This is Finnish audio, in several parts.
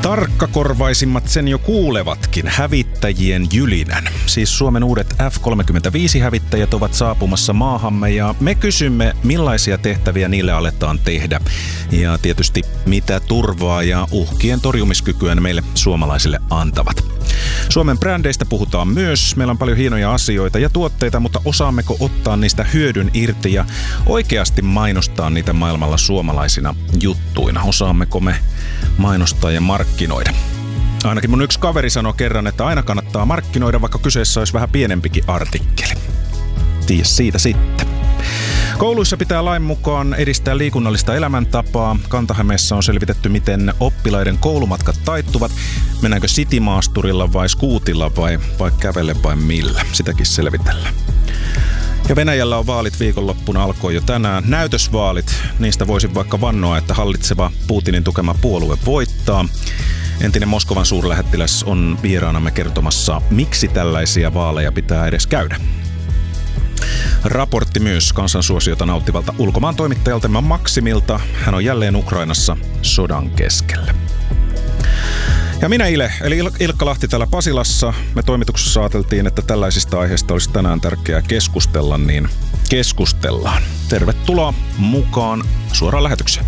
Tarkkakorvaisimmat sen jo kuulevatkin, hävittäjien jylinän. Siis Suomen uudet F-35-hävittäjät ovat saapumassa maahamme ja me kysymme, millaisia tehtäviä niille aletaan tehdä. Ja tietysti mitä turvaa ja uhkien torjumiskykyä ne meille suomalaisille antavat. Suomen brändeistä puhutaan myös. Meillä on paljon hienoja asioita ja tuotteita, mutta osaammeko ottaa niistä hyödyn irti ja oikeasti mainostaa niitä maailmalla suomalaisina juttuina? Osaammeko me mainostaa ja markkinoida? Ainakin mun yksi kaveri sanoi kerran, että aina kannattaa markkinoida, vaikka kyseessä olisi vähän pienempikin artikkeli. Tiedä siitä sitten. Kouluissa pitää lain mukaan edistää liikunnallista elämäntapaa. Kanta-Hämeessä on selvitetty, miten oppilaiden koulumatkat taittuvat. Mennäänkö citymaasturilla vai skuutilla vai kävelle vai millä? Sitäkin selvitellään. Ja Venäjällä on vaalit viikonloppuna, alkoi jo tänään. Näytösvaalit, niistä voisin vaikka vannoa, että hallitseva Putinin tukema puolue voittaa. Entinen Moskovan suurlähettiläs on vieraanamme kertomassa, miksi tällaisia vaaleja pitää edes käydä. Raportti myös kansansuosiota nauttivalta ulkomaan toimittajaltamme Maksimilta. Hän on jälleen Ukrainassa sodan keskellä. Ja minä Ile, eli Ilkka Lahti täällä Pasilassa. Me toimituksessa ajateltiin, että tällaisista aiheista olisi tänään tärkeää keskustella, niin keskustellaan. Tervetuloa mukaan suoraan lähetykseen.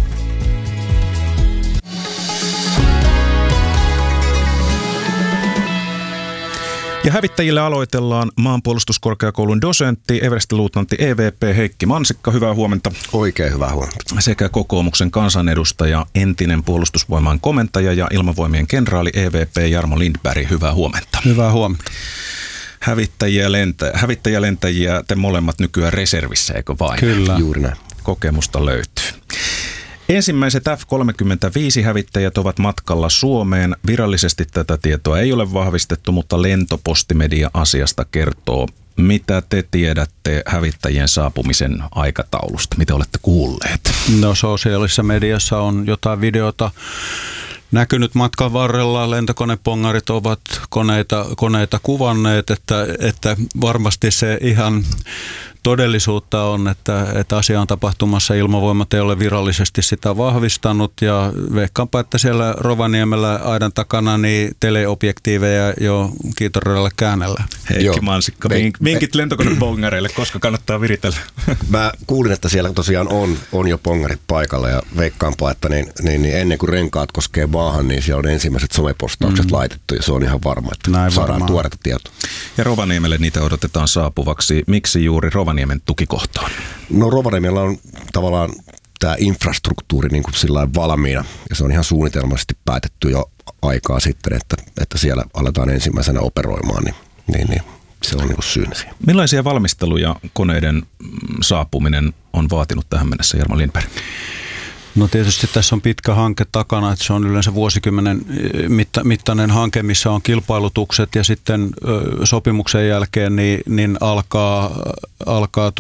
Ja hävittäjille aloitellaan maanpuolustuskorkeakoulun dosentti, everstiluutnantti EVP Heikki Mansikka. Hyvää huomenta. Oikein hyvää huomenta. Sekä kokoomuksen kansanedustaja, entinen puolustusvoimain komentaja ja ilmavoimien kenraali EVP Jarmo Lindberg. Hyvää huomenta. Hyvää huomenta. Hävittäjälentäjiä te molemmat nykyään reservissä, eikö vain? Kyllä. Juuri näin. Kokemusta löytyy. Ensimmäiset F-35-hävittäjät ovat matkalla Suomeen. Virallisesti tätä tietoa ei ole vahvistettu, mutta lentopostimedia asiasta kertoo. Mitä te tiedätte hävittäjien saapumisen aikataulusta? Mitä olette kuulleet? No sosiaalisessa mediassa on jotain videota näkynyt matkan varrella. Lentokonepongarit ovat koneita kuvanneet, että varmasti se ihan todellisuutta on, että asia on tapahtumassa. Ilmavoimat ei ole virallisesti sitä vahvistanut ja veikkaanpa, että siellä Rovaniemellä aidan takana niin teleobjektiiveja jo kiitoreilla käännellä. Heikki Mansikka, vinkit lentokonepongareille, koska kannattaa viritellä? Mä kuulin, että siellä tosiaan on jo pongarit paikalla ja veikkaanpa, että niin ennen kuin renkaat koskee maahan, niin siellä on ensimmäiset somepostaukset laitettu ja se on ihan varma, että näin saadaan varmaan tuoretta tietoa. Ja Rovaniemelle niitä odotetaan saapuvaksi. Miksi juuri Rovaniemen tukikohtaan? No Rovaniemellä on tavallaan tämä infrastruktuuri niin kuin sillain valmiina ja se on ihan suunnitelmallisesti päätetty jo aikaa sitten, että siellä aletaan ensimmäisenä operoimaan, niin se on niin kuin syynä siihen. Millaisia valmisteluja koneiden saapuminen on vaatinut tähän mennessä, Jarmo Lindberg? No tietysti tässä on pitkä hanke takana, että se on yleensä vuosikymmenen mittainen hanke, missä on kilpailutukset ja sitten sopimuksen jälkeen niin alkaa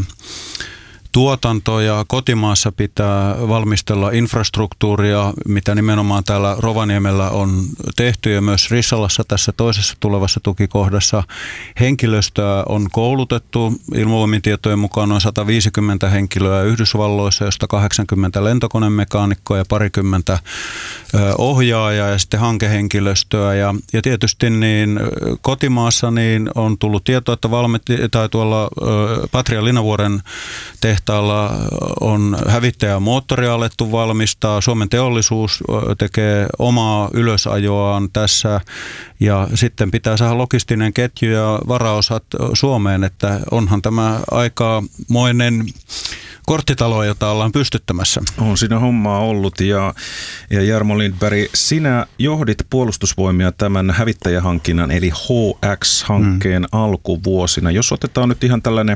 tuotanto ja kotimaassa pitää valmistella infrastruktuuria, mitä nimenomaan täällä Rovaniemellä on tehty ja myös Rissalassa tässä toisessa tulevassa tukikohdassa. Henkilöstöä on koulutettu, Ilmavoimien tietojen mukaan noin 150 henkilöä Yhdysvalloissa, josta 80 lentokonemekaanikkoa ja parikymmentä ohjaajaa ja sitten hankehenkilöstöä. Ja tietysti niin kotimaassa niin on tullut tietoa, että tuolla Patria Linavuoren tehtaalla on hävittäjämoottoria alettu valmistaa. Suomen teollisuus tekee omaa ylösajoaan tässä ja sitten pitää saada logistinen ketju ja varaosat Suomeen, että onhan tämä aikamoinen korttitalo, jota ollaan pystyttämässä. On siinä hommaa ollut ja Jarmo Lindberg, sinä johdit puolustusvoimia tämän hävittäjähankinnan eli HX-hankkeen alkuvuosina. Jos otetaan nyt ihan tällainen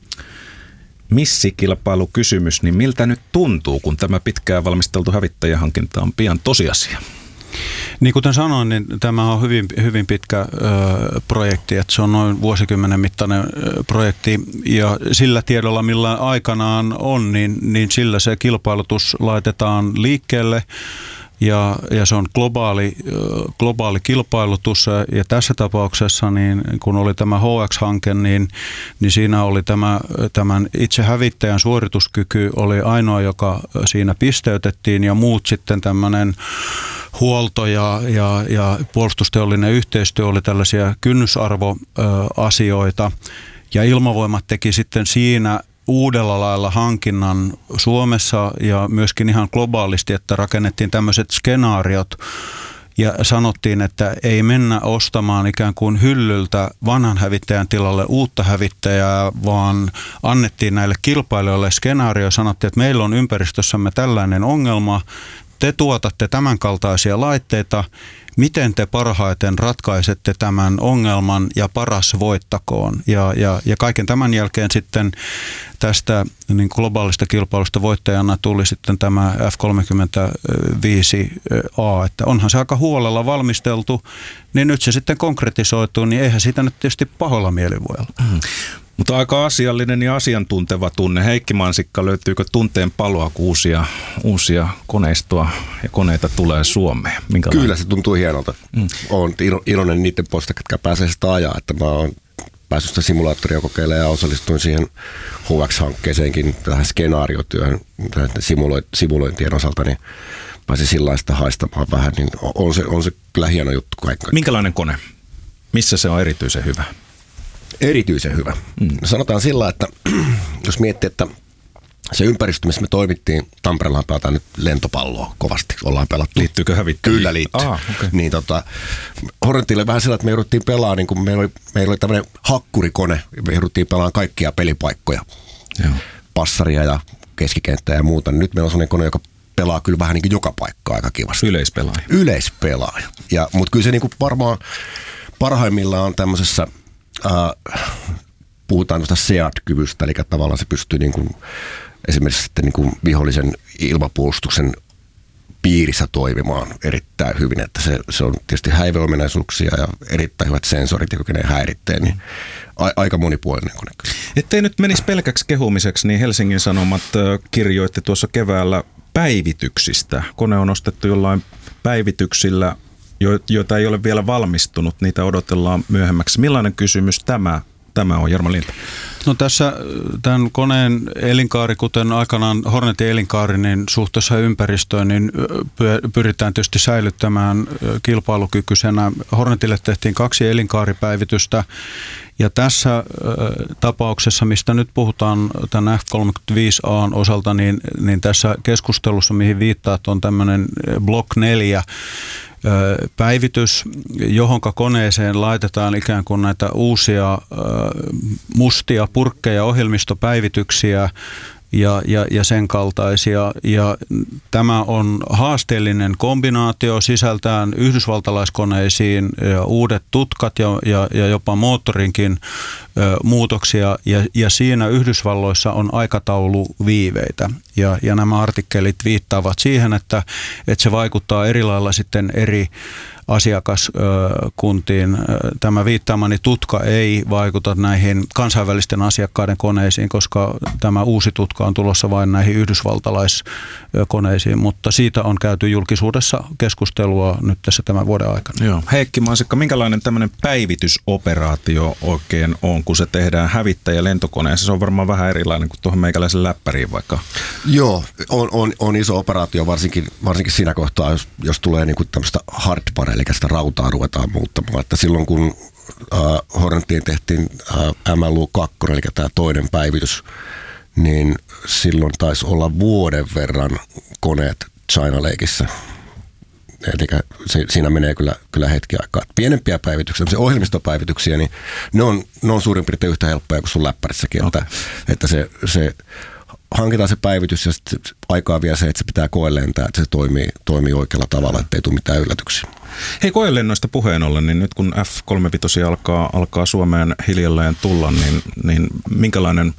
missikilpailukysymys, niin miltä nyt tuntuu, kun tämä pitkään valmisteltu hävittäjähankinta on pian tosiasia? Niin kuten sanoin, niin tämä on hyvin pitkä projekti, että se on noin vuosikymmenen mittainen projekti ja sillä tiedolla, millä aikanaan on, niin sillä se kilpailutus laitetaan liikkeelle. Ja se on globaali kilpailutus ja tässä tapauksessa, niin kun oli tämä HX-hanke, niin siinä oli tämän itse hävittäjän suorituskyky oli ainoa, joka siinä pisteytettiin ja muut sitten tämmöinen huolto ja puolustusteollinen yhteistyö oli tällaisia kynnysarvoasioita. Ja Ilmavoimat teki sitten siinä uudella lailla hankinnan Suomessa ja myöskin ihan globaalisti, että rakennettiin tämmöiset skenaariot ja sanottiin, että ei mennä ostamaan ikään kuin hyllyltä vanhan hävittäjän tilalle uutta hävittäjää, vaan annettiin näille kilpailijoille skenaario ja sanottiin, että meillä on ympäristössämme tällainen ongelma, te tuotatte tämän kaltaisia laitteita, miten te parhaiten ratkaisette tämän ongelman ja paras voittakoon. Ja kaiken tämän jälkeen sitten tästä niin globaalista kilpailusta voittajana tuli sitten tämä F-35A, että onhan se aika huolella valmisteltu, niin nyt se sitten konkretisoituu, niin eihän siitä nyt tietysti pahoilla mieli voi olla. Mutta aika asiallinen ja asiantunteva tunne. Heikki Mansikka, löytyykö tunteen paloa, kun uusia koneistoa ja koneita tulee Suomeen? Kyllä se tuntuu hienolta. Olen iloinen niiden puolesta, jotka pääsee sitä ajaa, että mä oon päässyt sitä simulaattoria kokeilemaan ja osallistuin siihen HX-hankkeeseenkin, tähän skenaariotyöhön, simulointien osalta, niin pääsin sillaista haistamaan vähän, niin on se kyllä hieno juttu kaikki. Minkälainen kone? Missä se on erityisen hyvä? Erityisen hyvä. Sanotaan sillä, että jos miettii, että se ympäristö, missä me toimittiin, Tampereellahan pelataan nyt lentopalloa kovasti, ollaan pelattu. Liittyykö hävittäjiin? Kyllä liittyy. Okay. Niin, Hornetille vähän sillä, että me jouduttiin pelaamaan, niin kuin meillä oli tämmöinen hakkurikone, me jouduttiin pelaamaan kaikkia pelipaikkoja, Joo. passaria ja keskikenttää ja muuta. Nyt meillä on sellainen kone, joka pelaa kyllä vähän niin kuin joka paikkaa aika kivasti. Yleispelaaja. Mutta kyllä se niin kuin varmaan parhaimmillaan on tämmöisessä puhutaan tuosta SEAD-kyvystä, eli tavallaan se pystyy niin kuin, esimerkiksi sitten niin kuin vihollisen ilmapuolustuksen piirissä toimimaan erittäin hyvin, että se on tietysti häiveominaisuuksia ja erittäin hyvät sensorit, jotka ne häiritsee, niin aika monipuolinen kone. Ettei nyt menisi pelkäksi kehumiseksi, niin Helsingin Sanomat kirjoitti tuossa keväällä päivityksistä. Kone on ostettu jollain päivityksillä, joita ei ole vielä valmistunut, niitä odotellaan myöhemmäksi. Millainen kysymys tämä on, Jarmo Linta? No tässä tämän koneen elinkaari, kuten aikanaan Hornetin elinkaari, niin suhteessa ympäristöön, niin pyritään tietysti säilyttämään kilpailukykyisenä. Hornetille tehtiin 2 elinkaaripäivitystä, ja tässä tapauksessa, mistä nyt puhutaan tämän F-35A:n osalta, niin tässä keskustelussa, mihin viittaat, on tämmöinen Block 4 päivitys, johonka koneeseen laitetaan ikään kuin näitä uusia mustia purkkeja, ohjelmistopäivityksiä ja sen kaltaisia. Ja tämä on haasteellinen kombinaatio sisältään yhdysvaltalaiskoneisiin ja uudet tutkat ja jopa moottorinkin muutoksia. Ja siinä Yhdysvalloissa on aikatauluviiveitä. Ja nämä artikkelit viittaavat siihen, että se vaikuttaa eri lailla sitten eri asiakaskuntiin. Tämä viittaamani tutka ei vaikuta näihin kansainvälisten asiakkaiden koneisiin, koska tämä uusi tutka on tulossa vain näihin yhdysvaltalaiskoneisiin, mutta siitä on käyty julkisuudessa keskustelua nyt tässä tämän vuoden aikana. Joo. Heikki Mansikka, minkälainen tämmöinen päivitysoperaatio oikein on, kun se tehdään hävittäjä lentokoneessa? Se on varmaan vähän erilainen kuin tuohon meikäläisen läppäriin vaikka. Joo, on iso operaatio, varsinkin siinä kohtaa, jos tulee niinku tämmöistä hardware, eli sitä rautaa ruvetaan muuttamaan. Että silloin kun Hornetiin tehtiin MLU-2, eli tämä toinen päivitys, niin silloin taisi olla vuoden verran koneet China Lakeissa. Eli siinä menee kyllä hetki aikaa. Pienempiä päivityksiä, ohjelmistopäivityksiä, niin ne on suurin piirtein yhtä helppoja kuin sun läppärissäkin. Okay. Että se hankitaan se päivitys ja sitten aikaa vielä se, että se pitää koelentää, että se toimii oikealla tavalla, ettei tule mitään yllätyksiä. Hei, koelennoista puheen ollen, niin nyt kun F-35 alkaa Suomeen hiljalleen tulla, niin minkälainen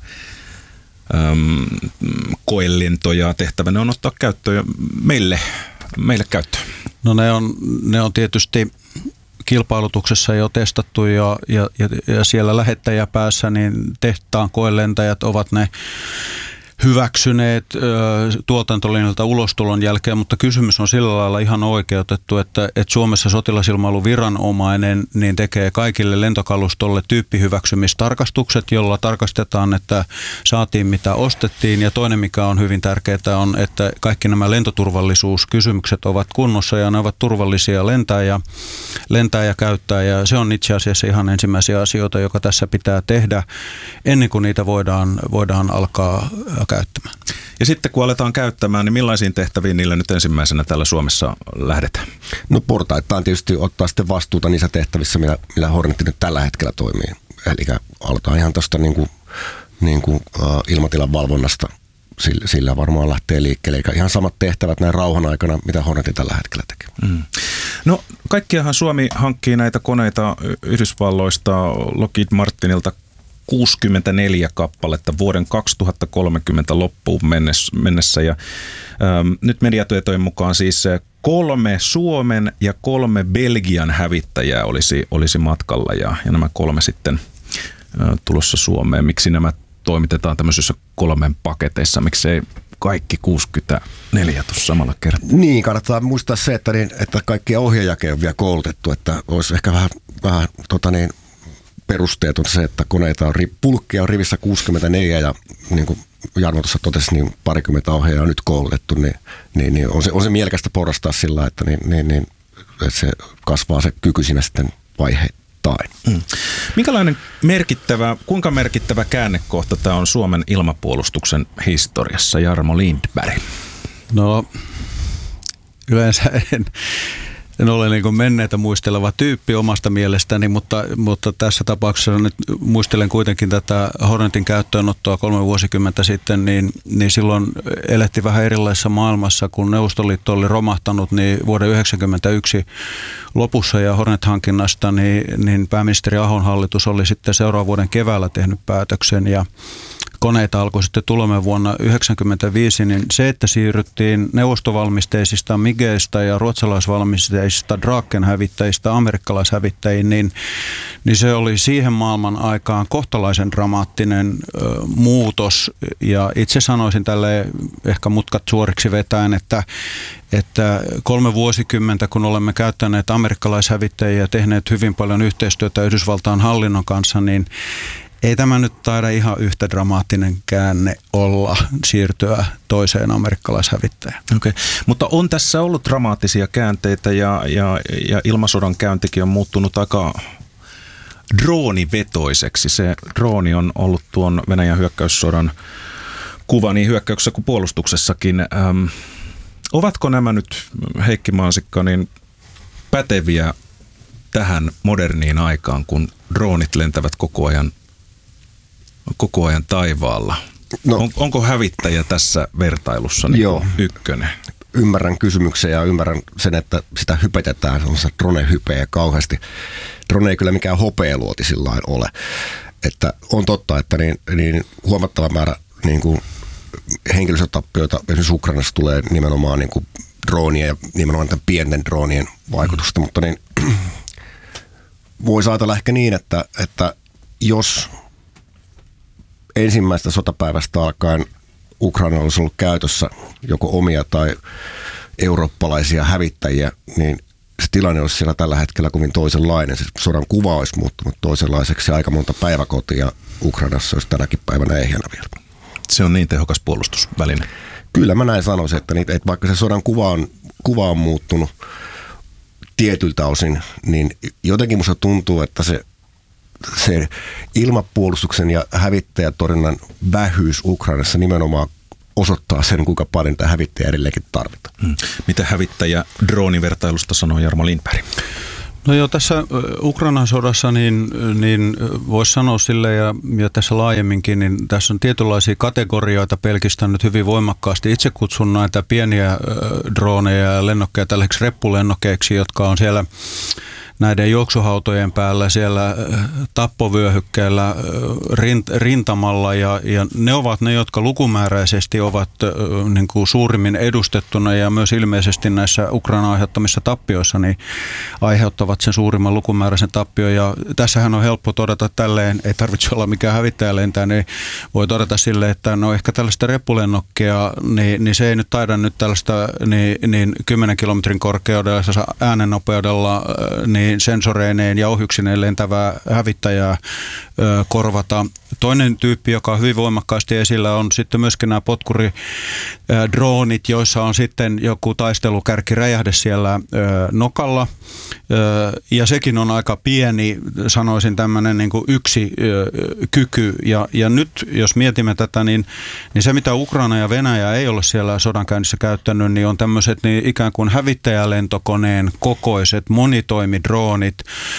koelentoja tehtävä ne on ottaa käyttöön meille käyttöön? No ne on tietysti kilpailutuksessa jo testattu ja siellä lähettäjäpäässä niin tehtaan koelentäjät ovat ne hyväksyneet tuotantolinjalta ulostulon jälkeen, mutta kysymys on sillä lailla ihan oikeutettu, että Suomessa sotilasilmailuviranomainen niin tekee kaikille lentokalustolle tyyppihyväksymistarkastukset, jolla tarkastetaan, että saatiin mitä ostettiin, ja toinen mikä on hyvin tärkeää on, että kaikki nämä lentoturvallisuuskysymykset ovat kunnossa ja ne ovat turvallisia lentää ja käyttää, ja se on itse asiassa ihan ensimmäisiä asioita, joka tässä pitää tehdä ennen kuin niitä voidaan alkaa käyttämään. Ja sitten kun aletaan käyttämään, niin millaisiin tehtäviin niillä nyt ensimmäisenä täällä Suomessa lähdetään? No portaittain tietysti ottaa sitten vastuuta niissä tehtävissä, millä Hornet nyt tällä hetkellä toimii. Eli aletaan ihan tuosta ilmatilan valvonnasta, sillä varmaan lähtee liikkeelle. Eli ihan samat tehtävät näin rauhan aikana, mitä Hornet tällä hetkellä tekee. Mm. No kaikkiahan Suomi hankkii näitä koneita Yhdysvalloista, Lockheed Martinilta 64 kappaletta vuoden 2030 loppuun mennessä ja nyt mediatietojen mukaan siis 3 Suomen ja 3 Belgian hävittäjää olisi matkalla ja nämä 3 sitten tulossa Suomeen. Miksi nämä toimitetaan tämmöisissä 3 paketeissa? Miksei kaikki 64 tuossa samalla kertaa? Niin, kannattaa muistaa se, että kaikkia ohjaajakin on vielä koulutettu, että olisi ehkä vähän perusteeton se, että koneita on pulkkia on rivissä 64 ja niin kuin Jarmo tuossa totesi, niin parikymmentä ohjaajaa on nyt koulutettu, niin on se mielekästä porrastaa sillä, että että se kasvaa se kyky siinä sitten vaiheittain. Kuinka merkittävä käännekohta tämä on Suomen ilmapuolustuksen historiassa, Jarmo Lindberg? No yleensä en ole niin kuin menneitä muisteleva tyyppi omasta mielestäni, mutta tässä tapauksessa nyt muistelen kuitenkin tätä Hornetin käyttöönottoa 3 vuosikymmentä sitten, niin silloin elettiin vähän erilaisessa maailmassa, kun Neuvostoliitto oli romahtanut, niin vuoden 1991 lopussa ja Hornet-hankinnasta, niin pääministeri Ahon hallitus oli sitten seuraavan vuoden keväällä tehnyt päätöksen ja koneita alkoi sitten tulemaan vuonna 1995, niin se, että siirryttiin neuvostovalmisteisista Migeistä ja ruotsalaisvalmisteisista Draken-hävittäjistä amerikkalaishävittäjiin, niin se oli siihen maailman aikaan kohtalaisen dramaattinen muutos. Ja itse sanoisin tälleen ehkä mutkat suoriksi vetäen, että 3 vuosikymmentä, kun olemme käyttäneet amerikkalaishävittäjiä ja tehneet hyvin paljon yhteistyötä Yhdysvaltain hallinnon kanssa, niin ei tämä nyt taida ihan yhtä dramaattinen käänne olla siirtyä toiseen amerikkalaishävittäjään. Okay. Mutta on tässä ollut dramaattisia käänteitä ja ilmasodan käyntikin on muuttunut aika droonivetoiseksi. Se drooni on ollut tuon Venäjän hyökkäyssodan kuva niin hyökkäyksessä kuin puolustuksessakin. Ovatko nämä nyt, Heikki Mansikka, niin päteviä tähän moderniin aikaan, kun droonit lentävät koko ajan taivaalla? No, onko hävittäjä tässä vertailussa niin ykkönen? Ymmärrän kysymyksen ja ymmärrän sen, että sitä hypetetään. Se drone hypeä kauheasti. Drone ei kyllä mikään hopealuoti sillain ole. Että on totta, että niin huomattava määrä niin kuin henkilöstötappioita esimerkiksi Ukrainassa tulee nimenomaan niin kuin droonien ja nimenomaan tämän pienten droonien vaikutusta. Mutta niin, voisi ajatella ehkä niin, että jos ensimmäistä sotapäivästä alkaen Ukraina olisi ollut käytössä joko omia tai eurooppalaisia hävittäjiä, niin se tilanne olisi siellä tällä hetkellä kovin toisenlainen. Se sodan kuva olisi muuttunut toisenlaiseksi. Aika monta päiväkotia Ukrainassa olisi tänäkin päivänä ehjänä vielä. Se on niin tehokas puolustusväline. Kyllä mä näin sanoisin, että vaikka se sodan kuva on muuttunut tietyltä osin, niin jotenkin musta tuntuu, että se ilmapuolustuksen ja hävittäjätorjunnan vähyys Ukrainassa nimenomaan osoittaa sen, kuinka paljon tämä hävittäjä edelleenkin tarvitaan. Mitä hävittäjä droonivertailusta sanoo Jarmo Lindberg? No joo, tässä Ukrainan sodassa niin voisi sanoa sille ja tässä laajemminkin, niin tässä on tietynlaisia kategorioita pelkistänyt hyvin voimakkaasti. Itse kutsun näitä pieniä drooneja ja lennokkeja tällaiseksi reppulennokeiksi, jotka on siellä näiden juoksuhautojen päällä siellä tappovyöhykkeellä rintamalla ja ne ovat ne, jotka lukumääräisesti ovat niin kuin suurimmin edustettuna ja myös ilmeisesti näissä Ukrainan aiheuttamissa tappioissa niin aiheuttavat sen suurimman lukumääräisen tappion. Ja tässähän on helppo todeta tälleen, ei tarvitse olla mikään hävittäjälentää, niin voi todeta sille, että no ehkä tällaista reppulennokkia, niin se ei nyt taida nyt tällaista niin 10 kilometrin korkeudella äänennopeudella niin sensoreineen ja ohjuksineen lentävää hävittäjää korvata. Toinen tyyppi, joka on hyvin voimakkaasti esillä, on sitten myöskin nämä potkuridroonit, joissa on sitten joku taistelukärkiräjähde siellä nokalla. Ja sekin on aika pieni, sanoisin tämmöinen niin kuin yksi kyky. Ja nyt, jos mietimme tätä, niin se mitä Ukraina ja Venäjä ei ole siellä sodankäynnissä käyttänyt, niin on tämmöiset niin ikään kuin hävittäjälentokoneen kokoiset monitoimidroonit,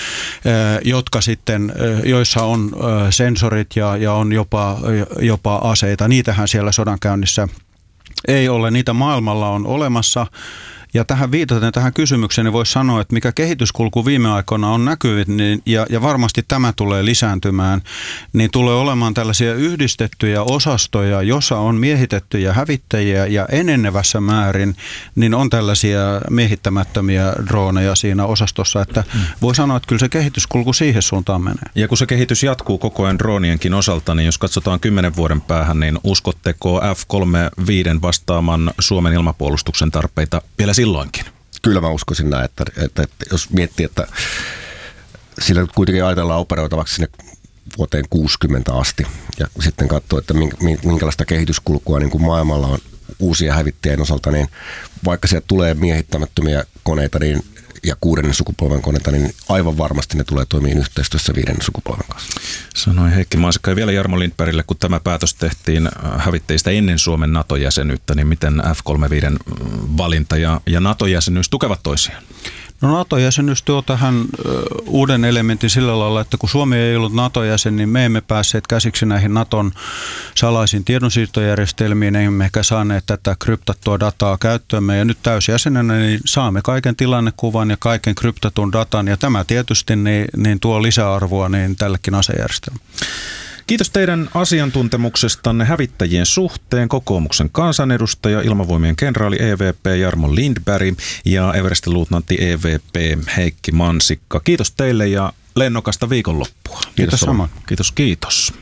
jotka sitten, joissa on sensorit ja on jopa aseita. Niitähän siellä sodankäynnissä ei ole, niitä maailmalla on olemassa. Ja tähän viitaten tähän kysymykseen niin voisi sanoa, että mikä kehityskulku viime aikoina on näkynyt, niin, ja varmasti tämä tulee lisääntymään, niin tulee olemaan tällaisia yhdistettyjä osastoja, jossa on miehitettyjä hävittäjiä ja enenevässä määrin, niin on tällaisia miehittämättömiä drooneja siinä osastossa, että voi sanoa, että kyllä se kehityskulku siihen suuntaan menee. Ja kun se kehitys jatkuu koko ajan droonienkin osalta, niin jos katsotaan 10 vuoden päähän, niin uskotteko F-35 vastaamaan Suomen ilmapuolustuksen tarpeita vielä silloinkin? Kyllä mä uskoisin näin, että jos miettii, että sillä kuitenkin ajatellaan operoitavaksi sinne vuoteen 60 asti ja sitten katsoo, että minkälaista kehityskulkua niin kuin maailmalla on uusia hävittäjien osalta, niin vaikka sieltä tulee miehittämättömiä koneita ja 6. sukupolven koneita, niin aivan varmasti ne tulee toimimaan yhteistyössä 5. sukupolven kanssa. Sanoi Heikki Mansikka. Ja vielä Jarmo Lindbergille, kun tämä päätös tehtiin hävittäjistä ennen Suomen NATO-jäsenyyttä, niin miten F-35 valinta ja NATO-jäsenyys tukevat toisiaan? No NATO-jäsenyys tuo tähän uuden elementin sillä lailla, että kun Suomi ei ollut NATO-jäsen, niin me emme päässeet käsiksi näihin Naton salaisiin tiedonsiirtojärjestelmiin, emmekä saaneet tätä kryptattua dataa käyttöömme. Ja nyt täysjäsenenä niin saamme kaiken tilannekuvan ja kaiken kryptatun datan, ja tämä tietysti niin tuo lisäarvoa niin tällekin asejärjestelmälle. Kiitos teidän asiantuntemuksestanne hävittäjien suhteen. Kokoomuksen kansanedustaja, ilmavoimien kenraali EVP Jarmo Lindberg ja Everestin luutnantti EVP Heikki Mansikka. Kiitos teille ja lennokasta viikonloppua. Kiitos samoin. Kiitos.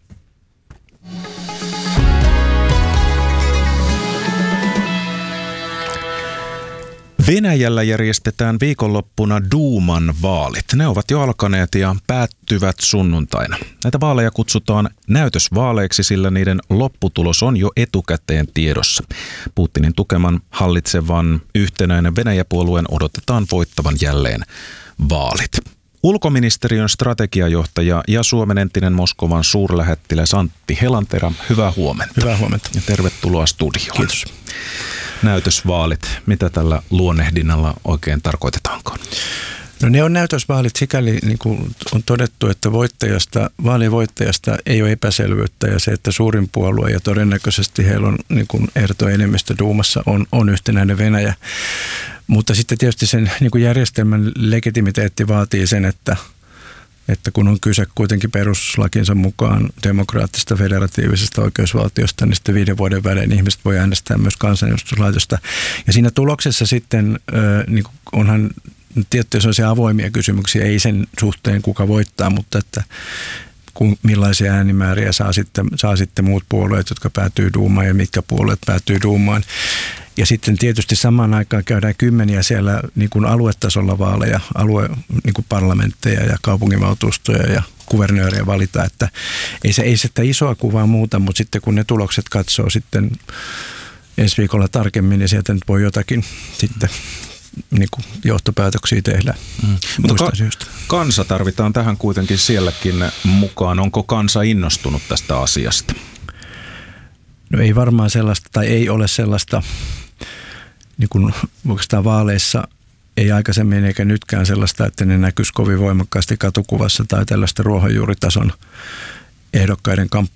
Venäjällä järjestetään viikonloppuna Duuman vaalit. Ne ovat jo alkaneet ja päättyvät sunnuntaina. Näitä vaaleja kutsutaan näytösvaaleiksi, sillä niiden lopputulos on jo etukäteen tiedossa. Putinin tukeman hallitsevan yhtenäinen Venäjä-puolueen odotetaan voittavan jälleen vaalit. Ulkoministeriön strategiajohtaja ja Suomen entinen Moskovan suurlähettiläs Antti Helanterä, hyvää huomenta. Hyvää huomenta. Ja tervetuloa studioon. Kiitos. Näytösvaalit, mitä tällä luonnehdinnalla oikein tarkoitetaankaan? No ne on näytösvaalit sikäli, niin kuin on todettu, että vaalien voittajasta ei ole epäselvyyttä, ja se, että suurin puolue ja todennäköisesti heillä on niin kuin ehdoton enemmistö Duumassa on yhtenäinen Venäjä. Mutta sitten tietysti sen niin kuin järjestelmän legitimiteetti vaatii sen, että kun on kyse kuitenkin peruslakinsa mukaan demokraattisesta federatiivisesta oikeusvaltiosta, niin sitten 5 vuoden välein ihmiset voi äänestää myös kansanedustuslaitosta. Ja siinä tuloksessa sitten niin onhan tiettyjä sellaisia avoimia kysymyksiä, ei sen suhteen kuka voittaa, mutta että millaisia äänimääriä saa sitten muut puolueet, jotka päätyy Duumaan, ja mitkä puolueet päätyy Duumaan. Ja sitten tietysti samaan aikaan käydään kymmeniä siellä niin kuin aluetasolla vaaleja, niin kuin parlamentteja ja kaupunginvaltuustoja ja kuvernööriä valita, että ei sitä isoa kuvaa muuta, mutta sitten kun ne tulokset katsoo sitten ensi viikolla tarkemmin, niin sieltä nyt voi jotakin sitten niin kuin johtopäätöksiä tehdä muista asioista. Kansa tarvitaan tähän kuitenkin sielläkin mukaan. Onko kansa innostunut tästä asiasta? No ei varmaan sellaista, tai ei ole sellaista, niin kuin oikeastaan vaaleissa ei aikaisemmin eikä nytkään sellaista, että ne näkyisi kovin voimakkaasti katukuvassa tai tällaista ruohonjuuritason ehdokkaiden